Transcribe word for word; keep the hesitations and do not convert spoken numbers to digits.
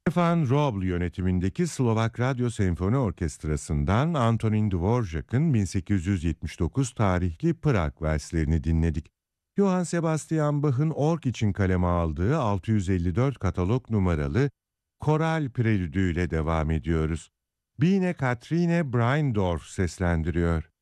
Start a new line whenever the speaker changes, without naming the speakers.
Stefan Wrobel yönetimindeki Slovak Radyo Senfoni Orkestrası'ndan Antonin Dvorak'ın bin sekiz yüz yetmiş dokuz tarihli Prag Valslerini dinledik. Johann Sebastian Bach'ın org için kaleme aldığı altı yüz elli dört katalog numaralı Koral Prelüdü ile devam ediyoruz. Biene Katrine Breindorf seslendiriyor.